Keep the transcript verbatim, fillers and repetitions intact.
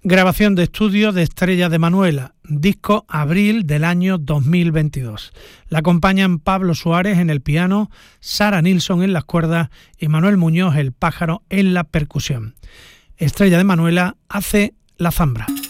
Grabación de estudio de Estrella de Manuela, disco abril del año dos mil veintidós. La acompañan Pablo Suárez en el piano, Sara Nilsson en las cuerdas y Manuel Muñoz el pájaro en la percusión. Estrella de Manuela hace La Zambra.